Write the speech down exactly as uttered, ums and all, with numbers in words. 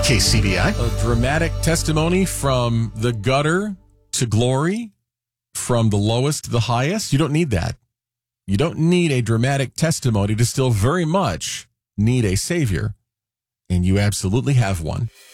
K C B I. A dramatic testimony from the gutter to glory, from the lowest to the highest. You don't need that. You don't need a dramatic testimony to still very much need a Savior. And you absolutely have one.